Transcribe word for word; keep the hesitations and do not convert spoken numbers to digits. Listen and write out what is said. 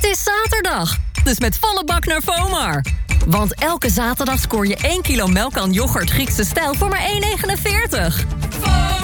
Het is zaterdag, dus met volle bak naar Vomar. Want elke zaterdag scoor je één kilo melk aan yoghurt Griekse stijl voor maar één negenenveertig.